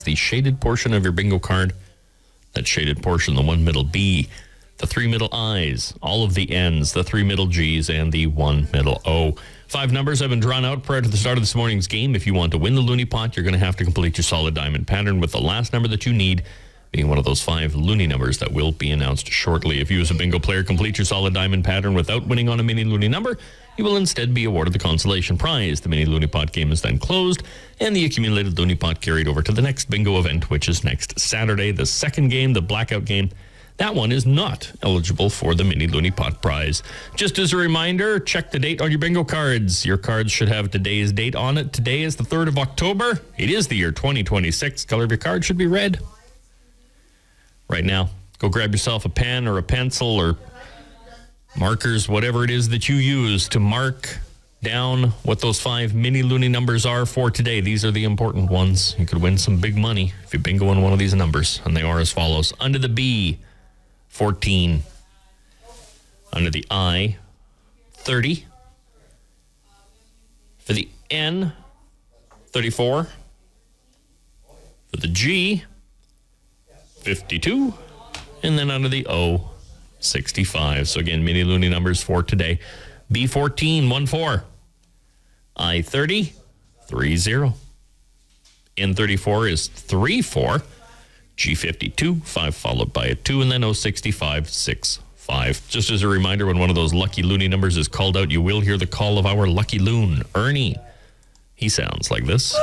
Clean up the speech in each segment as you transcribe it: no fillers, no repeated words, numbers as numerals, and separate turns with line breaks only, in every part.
the shaded portion of your bingo card. That shaded portion, the one middle B, the three middle I's, all of the N's, the three middle G's, and the one middle O. 5 numbers have been drawn out prior to the start of this morning's game. If you want to win the Looney Pot, you're going to have to complete your solid diamond pattern, with the last number that you need being one of those 5 Looney numbers that will be announced shortly. If you as a bingo player complete your solid diamond pattern without winning on a mini Looney number, you will instead be awarded the consolation prize. The mini Looney Pot game is then closed, and the accumulated Looney Pot carried over to the next bingo event, which is next Saturday. The second game, the blackout game, that one is not eligible for the mini Looney Pot prize. Just as a reminder, check the date on your bingo cards. Your cards should have today's date on it. Today is the 3rd of October. It is the year 2026. Color of your card should be red. Right now, go grab yourself a pen or a pencil or markers, whatever it is that you use to mark down what those 5 mini Looney numbers are for today. These are the important ones. You could win some big money if you bingo on one of these numbers, and they are as follows. Under the B, 14. Under the I, 30. For the N, 34. For the G, 52. And then under the O, 65. So again, mini Looney numbers for today. B14, 14. I30, 30. N34 is 34. G52, 5 followed by a 2, and then 065, 65. Just as a reminder, when one of those lucky Looney numbers is called out, you will hear the call of our lucky loon, Ernie. He sounds like this.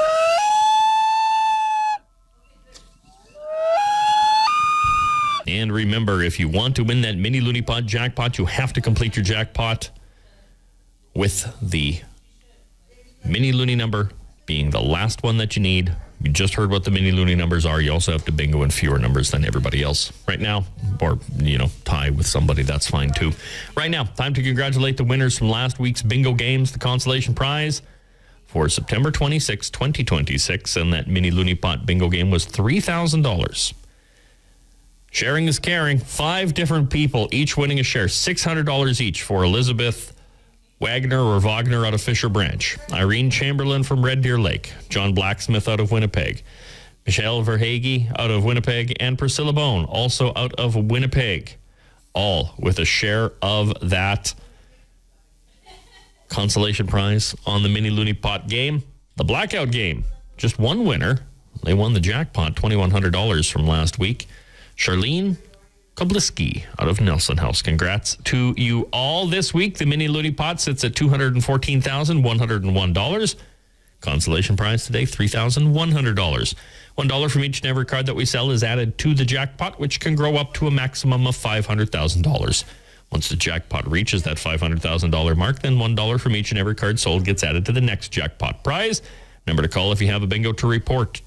And remember, if you want to win that mini Looney Pot jackpot, you have to complete your jackpot with the mini Looney number being the last one that you need. You just heard what the mini Looney numbers are. You also have to bingo in fewer numbers than everybody else right now, or, tie with somebody. That's fine too. Right now, time to congratulate the winners from last week's bingo games. The consolation prize for September 26, 2026, and that mini Looney Pot bingo game was $3,000. Sharing is caring. 5 different people, each winning a share, $600 each for Elizabeth Wagner or Wagner out of Fisher Branch, Irene Chamberlain from Red Deer Lake, John Blacksmith out of Winnipeg, Michelle Verhage out of Winnipeg, and Priscilla Bone, also out of Winnipeg, all with a share of that consolation prize on the mini Looney Pot game. The blackout game, just one winner. They won the jackpot, $2,100 from last week. Charlene Kobliski out of Nelson House. Congrats to you all. This week, the mini Looney Pot sits at $214,101. Consolation prize today, $3,100. $1 from each and every card that we sell is added to the jackpot, which can grow up to a maximum of $500,000. Once the jackpot reaches that $500,000 mark, then $1 from each and every card sold gets added to the next jackpot prize. Number to call if you have a bingo to report,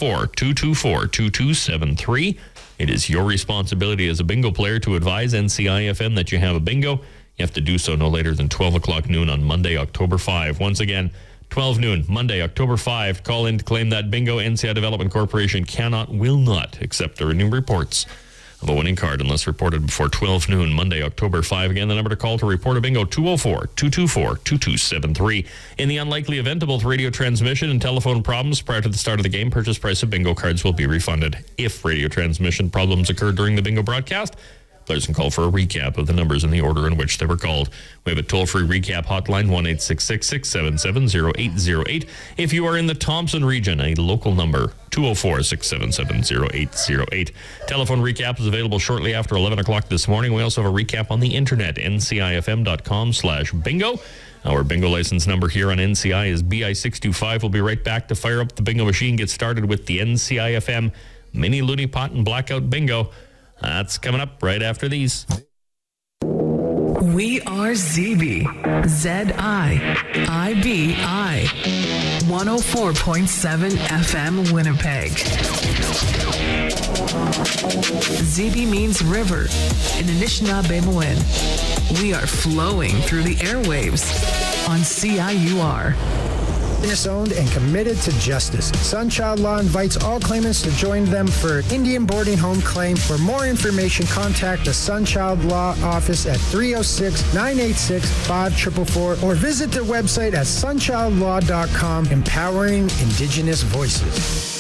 204-224-2273. It is your responsibility as a bingo player to advise NCIFM that you have a bingo. You have to do so no later than 12 o'clock noon on Monday, October 5. Once again, 12 noon, Monday, October 5. Call in to claim that bingo. NCI Development Corporation will not accept the renewed reports of a winning card unless reported before 12 noon, Monday, October 5. Again, the number to call to report a bingo, 204-224-2273. In the unlikely event of both radio transmission and telephone problems prior to the start of the game, purchase price of bingo cards will be refunded. If radio transmission problems occur during the bingo broadcast, players can call for a recap of the numbers in the order in which they were called. We have a toll-free recap hotline, 1-866-677-0808. If you are in the Thompson region, a local number, 204-677-0808. Telephone recap is available shortly after 11 o'clock this morning. We also have a recap on the internet, ncifm.com/bingo. Our bingo license number here on NCI is BI625. We'll be right back to fire up the bingo machine, get started with the NCIFM Mini Looney Pot and Blackout Bingo. That's coming up right after these.
We are ZB, ZIIBI, 104.7 FM Winnipeg. ZB means river in Anishinaabe-Mowin. We are flowing through the airwaves on CIUR.
Owned and committed to justice. Sunchild Law invites all claimants to join them for Indian boarding home claim. For more information, contact the Sunchild Law office at 306-986-5444 or visit their website at sunchildlaw.com, empowering Indigenous voices.